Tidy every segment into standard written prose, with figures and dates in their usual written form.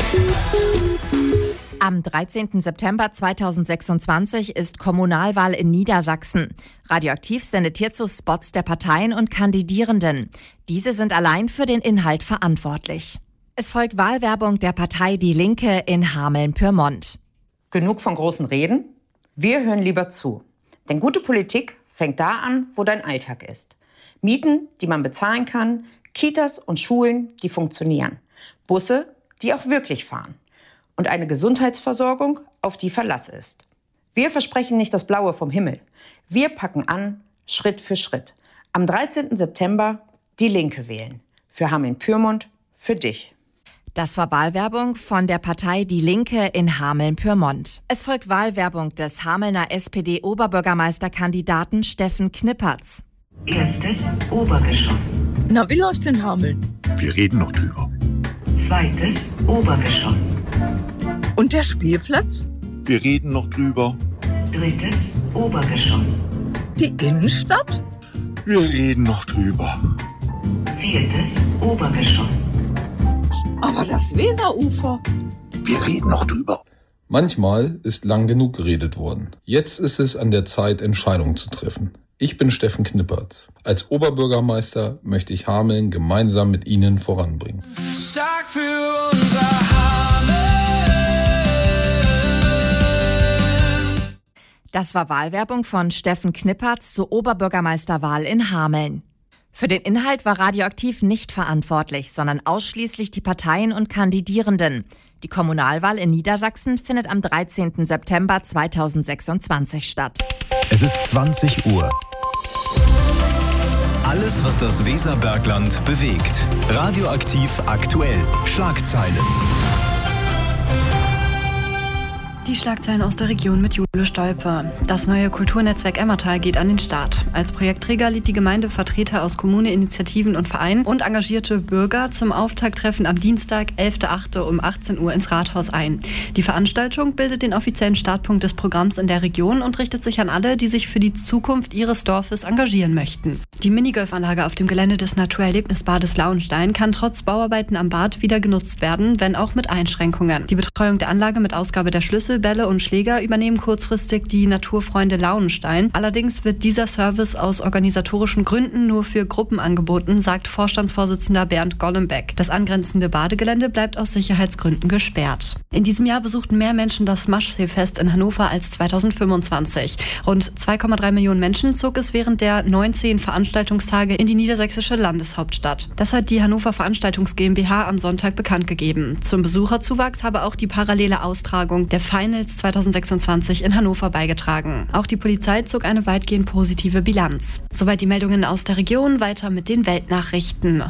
Am 13. September 2026 ist Kommunalwahl in Niedersachsen. Radioaktiv sendet hierzu Spots der Parteien und Kandidierenden. Diese sind allein für den Inhalt verantwortlich. Es folgt Wahlwerbung der Partei Die Linke in Hameln-Pyrmont. Genug von großen Reden? Wir hören lieber zu. Denn gute Politik fängt da an, wo dein Alltag ist. Mieten, die man bezahlen kann, Kitas und Schulen, die funktionieren. Busse, die auch wirklich fahren. Und eine Gesundheitsversorgung, auf die Verlass ist. Wir versprechen nicht das Blaue vom Himmel. Wir packen an, Schritt für Schritt. Am 13. September Die Linke wählen. Für Hameln-Pyrmont, für dich. Das war Wahlwerbung von der Partei Die Linke in Hameln-Pyrmont. Es folgt Wahlwerbung des Hamelner SPD-Oberbürgermeisterkandidaten Steffen Knippertz. Erstes Obergeschoss. Na, wie läuft's in Hameln? Wir reden noch drüber. Zweites Obergeschoss. Und der Spielplatz? Wir reden noch drüber. Drittes Obergeschoss. Die Innenstadt? Wir reden noch drüber. Viertes Obergeschoss. Aber das Weserufer? Wir reden noch drüber. Manchmal ist lang genug geredet worden. Jetzt ist es an der Zeit, Entscheidungen zu treffen. Ich bin Steffen Knippertz. Als Oberbürgermeister möchte ich Hameln gemeinsam mit Ihnen voranbringen. Stark für unser Hameln. Das war Wahlwerbung von Steffen Knippertz zur Oberbürgermeisterwahl in Hameln. Für den Inhalt war Radioaktiv nicht verantwortlich, sondern ausschließlich die Parteien und Kandidierenden. Die Kommunalwahl in Niedersachsen findet am 13. September 2026 statt. Es ist 20 Uhr. Alles, was das Weserbergland bewegt. Radioaktiv aktuell. Schlagzeilen. Die Schlagzeilen aus der Region mit Jule Stolpe. Das neue Kulturnetzwerk Emmertal geht an den Start. Als Projektträger lädt die Gemeinde Vertreter aus Kommune, Initiativen und Vereinen und engagierte Bürger zum Auftakttreffen am Dienstag, 11.08. um 18 Uhr ins Rathaus ein. Die Veranstaltung bildet den offiziellen Startpunkt des Programms in der Region und richtet sich an alle, die sich für die Zukunft ihres Dorfes engagieren möchten. Die Minigolfanlage auf dem Gelände des Naturerlebnisbades Lauenstein kann trotz Bauarbeiten am Bad wieder genutzt werden, wenn auch mit Einschränkungen. Die Betreuung der Anlage mit Ausgabe der Schlüssel, Bälle und Schläger übernehmen kurzfristig die Naturfreunde Lauenstein. Allerdings wird dieser Service aus organisatorischen Gründen nur für Gruppen angeboten, sagt Vorstandsvorsitzender Bernd Gollenbeck. Das angrenzende Badegelände bleibt aus Sicherheitsgründen gesperrt. In diesem Jahr besuchten mehr Menschen das Maschseefest in Hannover als 2025. Rund 2,3 Millionen Menschen zog es während der 19 Veranstaltungstage in die niedersächsische Landeshauptstadt. Das hat die Hannover Veranstaltungs GmbH am Sonntag bekannt gegeben. Zum Besucherzuwachs habe auch die parallele Austragung der Finals 2026 in Hannover beigetragen. Auch die Polizei zog eine weitgehend positive Bilanz. Soweit die Meldungen aus der Region, weiter mit den Weltnachrichten.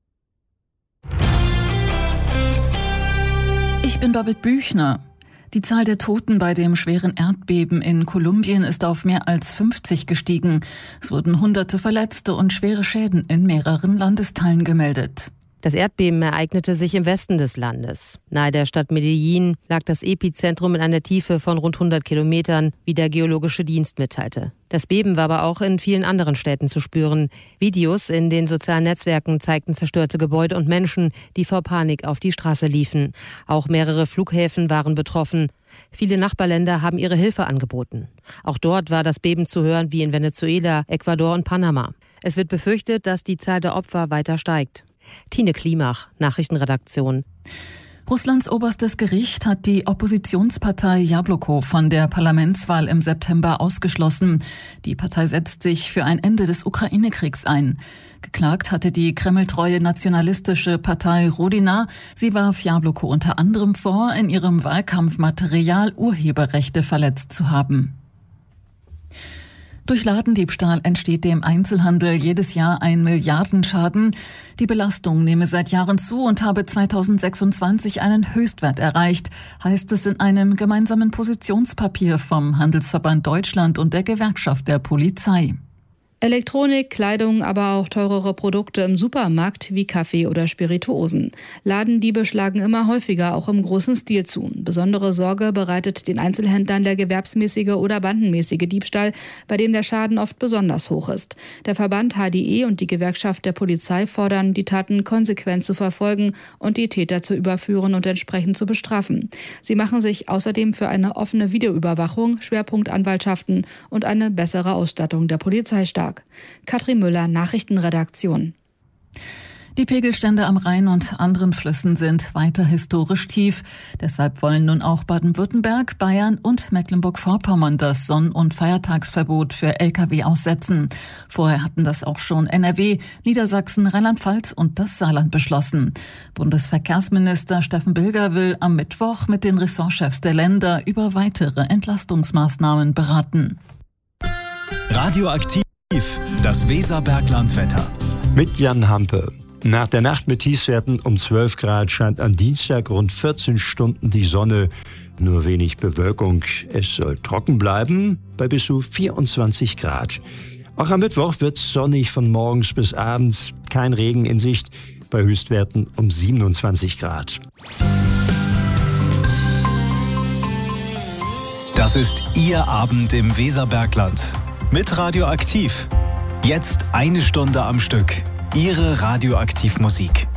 Ich bin Babette Büchner. Die Zahl der Toten bei dem schweren Erdbeben in Kolumbien ist auf mehr als 50 gestiegen. Es wurden Hunderte Verletzte und schwere Schäden in mehreren Landesteilen gemeldet. Das Erdbeben ereignete sich im Westen des Landes. Nahe der Stadt Medellín lag das Epizentrum in einer Tiefe von rund 100 Kilometern, wie der Geologische Dienst mitteilte. Das Beben war aber auch in vielen anderen Städten zu spüren. Videos in den sozialen Netzwerken zeigten zerstörte Gebäude und Menschen, die vor Panik auf die Straße liefen. Auch mehrere Flughäfen waren betroffen. Viele Nachbarländer haben ihre Hilfe angeboten. Auch dort war das Beben zu hören wie in Venezuela, Ecuador und Panama. Es wird befürchtet, dass die Zahl der Opfer weiter steigt. Tine Klimach, Nachrichtenredaktion. Russlands oberstes Gericht hat die Oppositionspartei Jabloko von der Parlamentswahl im September ausgeschlossen. Die Partei setzt sich für ein Ende des Ukraine-Kriegs ein. Geklagt hatte die kremltreue nationalistische Partei Rodina. Sie warf Jabloko unter anderem vor, in ihrem Wahlkampfmaterial Urheberrechte verletzt zu haben. Durch Ladendiebstahl entsteht dem Einzelhandel jedes Jahr ein Milliardenschaden. Die Belastung nehme seit Jahren zu und habe 2026 einen Höchstwert erreicht, heißt es in einem gemeinsamen Positionspapier vom Handelsverband Deutschland und der Gewerkschaft der Polizei. Elektronik, Kleidung, aber auch teurere Produkte im Supermarkt wie Kaffee oder Spirituosen. Ladendiebe schlagen immer häufiger auch im großen Stil zu. Besondere Sorge bereitet den Einzelhändlern der gewerbsmäßige oder bandenmäßige Diebstahl, bei dem der Schaden oft besonders hoch ist. Der Verband HDE und die Gewerkschaft der Polizei fordern, die Taten konsequent zu verfolgen und die Täter zu überführen und entsprechend zu bestrafen. Sie machen sich außerdem für eine offene Videoüberwachung, Schwerpunktanwaltschaften und eine bessere Ausstattung der Polizei stark. Katrin Müller, Nachrichtenredaktion. Die Pegelstände am Rhein und anderen Flüssen sind weiter historisch tief. Deshalb wollen nun auch Baden-Württemberg, Bayern und Mecklenburg-Vorpommern das Sonn- und Feiertagsverbot für Lkw aussetzen. Vorher hatten das auch schon NRW, Niedersachsen, Rheinland-Pfalz und das Saarland beschlossen. Bundesverkehrsminister Steffen Bilger will am Mittwoch mit den Ressortchefs der Länder über weitere Entlastungsmaßnahmen beraten. Radioaktiv, das Weserberglandwetter. Mit Jan Hampe. Nach der Nacht mit Tiefstwerten um 12 Grad scheint am Dienstag rund 14 Stunden die Sonne. Nur wenig Bewölkung. Es soll trocken bleiben bei bis zu 24 Grad. Auch am Mittwoch wird es sonnig von morgens bis abends. Kein Regen in Sicht bei Höchstwerten um 27 Grad. Das ist Ihr Abend im Weserbergland. Mit Radioaktiv. Jetzt 1 Stunde am Stück. Ihre Radioaktivmusik.